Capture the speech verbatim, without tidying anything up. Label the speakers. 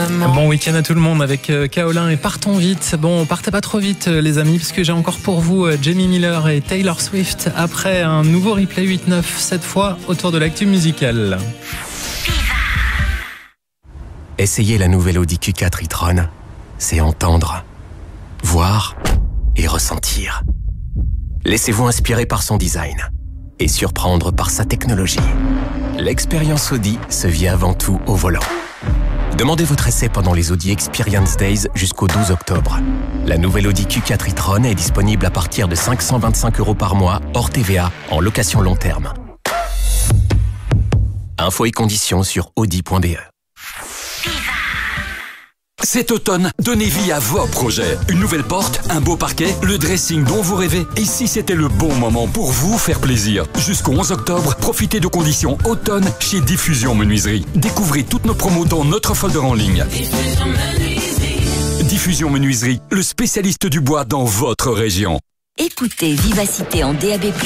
Speaker 1: maman.
Speaker 2: Bon week-end à tout le monde avec euh, Kaolin et partons vite. Bon, partez pas trop vite euh, les amis, parce que j'ai encore pour vous euh, Jamie Miller et Taylor Swift après un nouveau replay huit neuf, cette fois autour de l'actu musicale.
Speaker 3: Essayer la nouvelle Audi Q quatre e-tron, c'est entendre, voir et ressentir. Laissez-vous inspirer par son design et surprendre par sa technologie. L'expérience Audi se vit avant tout au volant. Demandez votre essai pendant les Audi Experience Days jusqu'au douze octobre. La nouvelle Audi Q quatre e-tron est disponible à partir de cinq cent vingt-cinq euros par mois, hors T V A, en location long terme. Infos et conditions sur audi point b e.
Speaker 4: Cet automne, donnez vie à vos projets. Une nouvelle porte, un beau parquet, le dressing dont vous rêvez. Et si c'était le bon moment pour vous faire plaisir? Jusqu'au onze octobre, profitez de conditions automne chez Diffusion Menuiserie. Découvrez toutes nos promos dans notre folder en ligne. Diffusion Menuiserie. Diffusion Menuiserie, le spécialiste du bois dans votre région.
Speaker 5: Écoutez Vivacité en D A B plus.